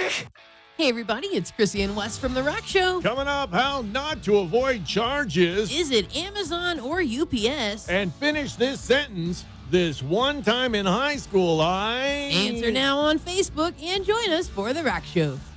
Hey, everybody, it's Chrissy and Wes from The Rock Show. Coming up, how not to avoid charges. Is it Amazon or UPS? And finish this sentence. This one time in high school, I... Answer now on Facebook and join us for The Rock Show.